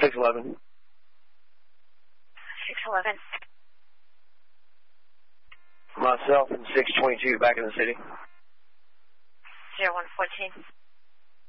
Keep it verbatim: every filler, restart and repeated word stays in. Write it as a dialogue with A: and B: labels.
A: six eleven.
B: six eleven.
A: Myself and six twenty-two back in the city.
B: zero one fourteen.